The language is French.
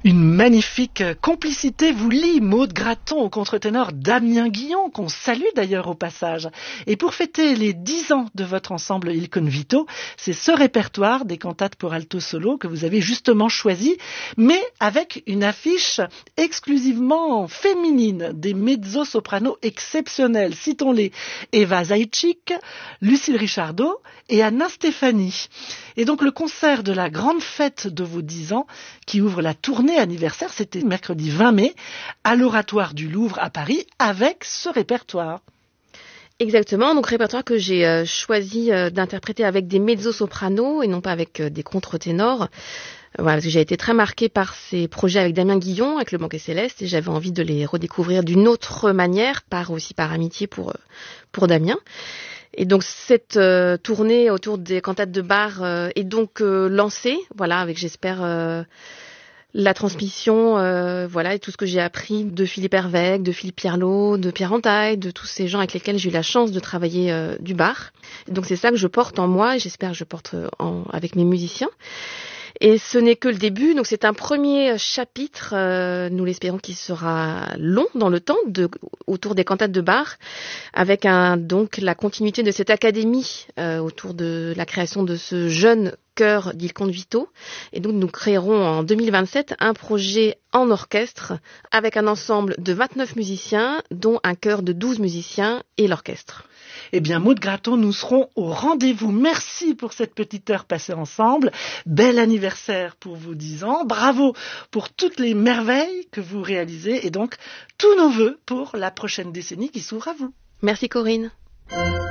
Une magnifique complicité vous lie, Maude Gratton au contre-ténor Damien Guillon, qu'on salue d'ailleurs au passage. Et pour fêter les 10 ans de votre ensemble Il Convito, c'est ce répertoire des cantates pour alto solo que vous avez justement choisi, mais avec une affiche exclusivement féminine, des mezzo-sopranos exceptionnels. Citons-les: Eva Zaïtchik, Lucille Richardot et Anna Stéphanie. Et donc le concert de la grande fête de vos 10 ans, qui ouvre la tournée anniversaire, c'était mercredi 20 mai, à l'Oratoire du Louvre à Paris, avec ce répertoire. Exactement, donc répertoire que j'ai choisi d'interpréter avec des mezzo-sopranos et non pas avec des contre-ténors. Voilà, parce que j'ai été très marquée par ces projets avec Damien Guillon, avec le Banquet Céleste, et j'avais envie de les redécouvrir d'une autre manière, aussi par amitié pour Damien. Et donc cette tournée autour des cantates de Bach est donc lancée, voilà, avec j'espère la transmission, voilà, et tout ce que j'ai appris de Philippe Hervèque, de Philippe Pierlot, de Pierre Antaille, de tous ces gens avec lesquels j'ai eu la chance de travailler du Bach. Et donc c'est ça que je porte en moi, et j'espère que je porte avec mes musiciens. Et ce n'est que le début, donc c'est un premier chapitre, nous l'espérons, qui sera long dans le temps, autour des cantates de Bach, avec donc la continuité de cette académie autour de la création de ce jeune chœur d'Il Convito. Et donc nous créerons en 2027 un projet en orchestre avec un ensemble de 29 musiciens, dont un chœur de 12 musiciens et l'orchestre. Eh bien, Maude Gratton, nous serons au rendez-vous. Merci pour cette petite heure passée ensemble. Bel anniversaire pour vos 10 ans. Bravo pour toutes les merveilles que vous réalisez. Et donc, tous nos vœux pour la prochaine décennie qui s'ouvre à vous. Merci Corinne.